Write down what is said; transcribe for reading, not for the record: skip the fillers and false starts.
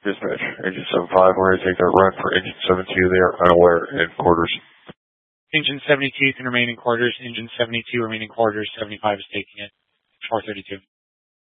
Dispatch, Engine 75, we're going to take that run for Engine 72. They are unaware in quarters. Engine 72 can remain in quarters. Engine 72 remaining quarters. 75 is taking it. 432.